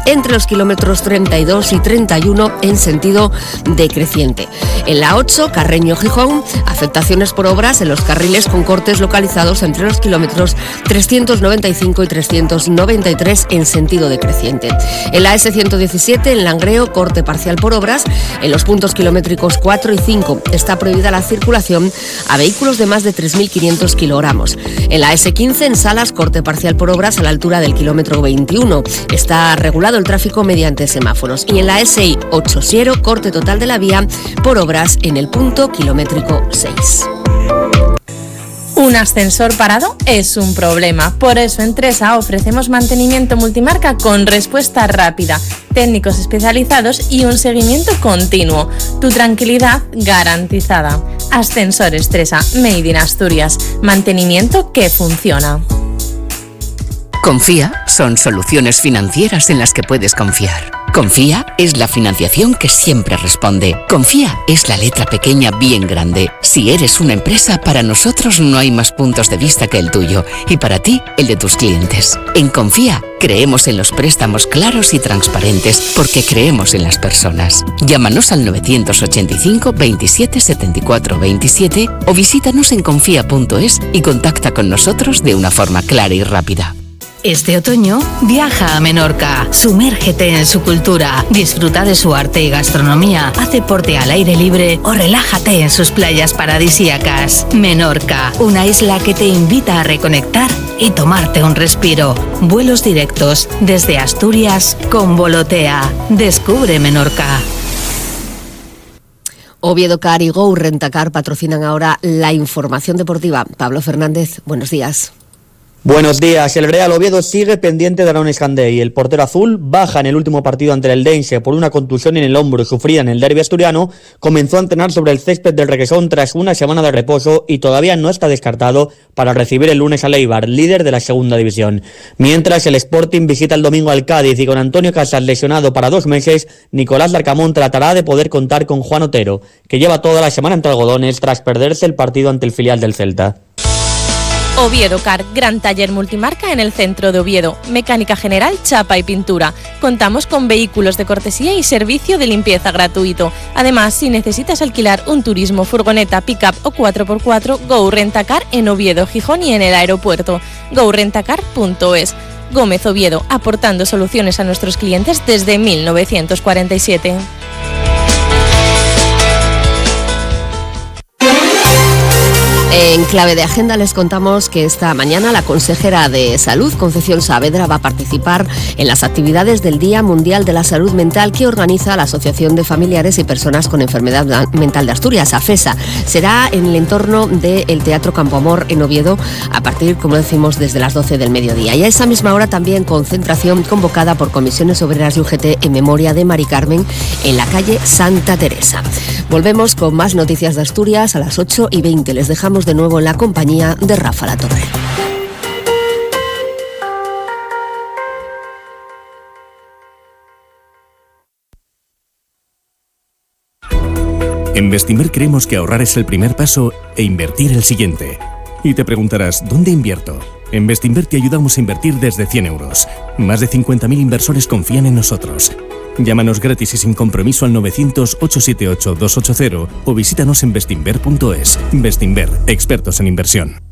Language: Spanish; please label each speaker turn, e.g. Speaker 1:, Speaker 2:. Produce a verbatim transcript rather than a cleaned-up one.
Speaker 1: entre los kilómetros treinta y dos y treinta y uno en sentido decreciente. En la ocho, Carreño-Gijón, afectaciones por obras en los carriles con cortes localizados entre los kilómetros trescientos noventa y cinco y trescientos noventa y tres en sentido decreciente. En la ese ciento diecisiete, en Langreo, corte parcial por obras. En los puntos kilométricos cuatro y cinco está prohibida la circulación a vehículos de más de tres mil quinientos kilogramos. En la ese quince, en Salas, corte parcial por obras a la altura del kilómetro veintiuno. Está regulado el tráfico mediante semáforos. Y en la ese i ocho Siero, corte total de la vía por obras en el punto kilométrico seis.
Speaker 2: Un ascensor parado es un problema. Por eso en Tresa ofrecemos mantenimiento multimarca con respuesta rápida, técnicos especializados y un seguimiento continuo. Tu tranquilidad garantizada. Ascensores Tresa, Made in Asturias. Mantenimiento que funciona.
Speaker 3: Confía son soluciones financieras en las que puedes confiar. Confía es la financiación que siempre responde. Confía es la letra pequeña bien grande. Si eres una empresa, para nosotros no hay más puntos de vista que el tuyo y para ti, el de tus clientes. En Confía creemos en los préstamos claros y transparentes porque creemos en las personas. Llámanos al novecientos ochenta y cinco veintisiete setenta y cuatro veintisiete o visítanos en confía punto es y contacta con nosotros de una forma clara y rápida.
Speaker 4: Este otoño, viaja a Menorca, sumérgete en su cultura, disfruta de su arte y gastronomía, haz deporte al aire libre o relájate en sus playas paradisíacas. Menorca, una isla que te invita a reconectar y tomarte un respiro. Vuelos directos desde Asturias con Volotea. Descubre Menorca.
Speaker 1: Oviedo Car y Go Rentacar patrocinan ahora la información deportiva. Pablo Fernández, buenos días.
Speaker 5: Buenos días. El Real Oviedo sigue pendiente de Aaron Escandé. El portero azul baja en el último partido ante el Eldense por una contusión en el hombro sufrida en el derbi asturiano. Comenzó a entrenar sobre el césped del Requesón tras una semana de reposo y todavía no está descartado para recibir el lunes al Eibar, líder de la segunda división. Mientras el Sporting visita el domingo al Cádiz y con Antonio Casas lesionado para dos meses, Nicolás Larcamón tratará de poder contar con Juan Otero, que lleva toda la semana entre algodones tras perderse el partido ante el filial del Celta.
Speaker 2: Oviedo Car, gran taller multimarca en el centro de Oviedo. Mecánica general, chapa y pintura. Contamos con vehículos de cortesía y servicio de limpieza gratuito. Además, si necesitas alquilar un turismo, furgoneta, pick-up o cuatro por cuatro, Go Rentacar en Oviedo, Gijón y en el aeropuerto. go rentacar punto es. Gómez Oviedo, aportando soluciones a nuestros clientes desde mil novecientos cuarenta y siete.
Speaker 1: En clave de agenda les contamos que esta mañana la consejera de Salud, Concepción Saavedra, va a participar en las actividades del Día Mundial de la Salud Mental que organiza la Asociación de Familiares y Personas con Enfermedad Mental de Asturias, AFESA. Será en el entorno del Teatro Campoamor en Oviedo a partir, como decimos, desde las doce del mediodía. Y a esa misma hora también concentración convocada por Comisiones Obreras y U G T en memoria de Mari Carmen en la calle Santa Teresa. Volvemos con más noticias de Asturias a las ocho y veinte. Les dejamos de nuevo en la compañía de Rafa Latorre.
Speaker 6: En Bestinver creemos que ahorrar es el primer paso e invertir el siguiente. Y te preguntarás, ¿dónde invierto? En Bestinver te ayudamos a invertir desde cien euros. Más de cincuenta mil inversores confían en nosotros. Llámanos gratis y sin compromiso al novecientos, ochocientos setenta y ocho, doscientos ochenta o visítanos en bestinver punto es. Bestinver, expertos en inversión.